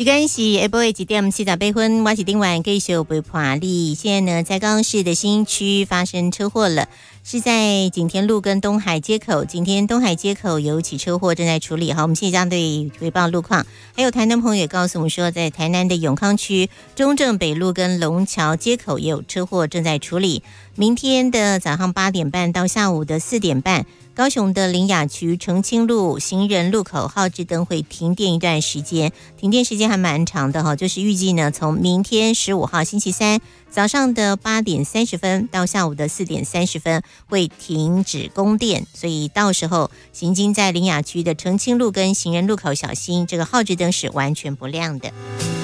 时间是下晡的1点48分，我是丁婉，继续陪伴你。现在呢，在高雄市的新区发生车祸了，是在景田路跟东海街口。景田东海街口有起车祸正在处理。好，我们现在将对回报路况。还有台南朋友也告诉我们说，在台南的永康区中正北路跟龙桥街口也有车祸正在处理。明天的早上8点半到下午的4点半。高雄的苓雅区澄清路行人路口号志灯会停电一段时间，停电时间还蛮长的哈，就是预计呢从明天15号星期三早上的8点30分到下午的4点30分会停止供电，所以到时候行经在苓雅区的澄清路跟行人路口小心，这个号志灯是完全不亮的。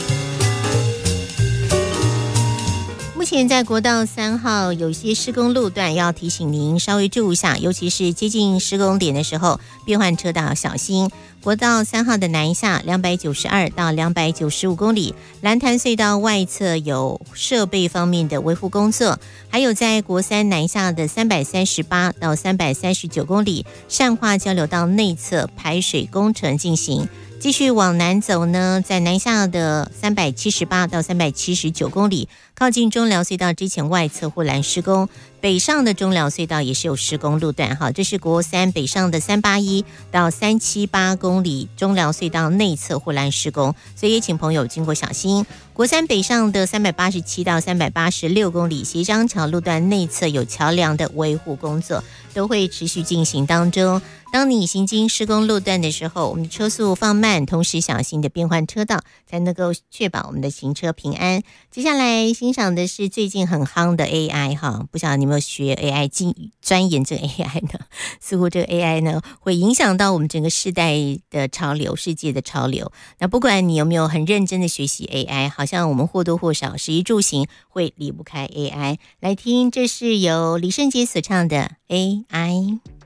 目前在国道3号有些施工路段要提醒您稍微注意一下，尤其是接近施工点的时候，变换车道要小心。国道3号的南下292到295公里，蓝潭隧道外侧有设备方面的维护工作，还有在国3南下的338到339公里，善化交流道内侧排水工程进行。继续往南走呢，在南下的378到379公里，靠近中寮隧道之前外侧护栏施工，北上的中寮隧道也是有施工路段哈，这是国3北上的381到378公里，中寮隧道内侧护栏施工，所以也请朋友经过小心。国3北上的387到386公里，协章桥路段内侧有桥梁的维护工作，都会持续进行当中。当你行经施工路段的时候，我们的车速放慢，同时小心的变换车道，才能够确保我们的行车平安。接下来欣赏的是最近很夯的 AI 哈，不晓得你有没有学 AI 钻研这个 AI 呢？似乎这个 AI 呢会影响到我们整个世代的潮流，世界的潮流。那不管你有没有很认真的学习 AI， 好像我们或多或少食衣住行会离不开 AI。来听，这是由李圣杰所唱的 AI。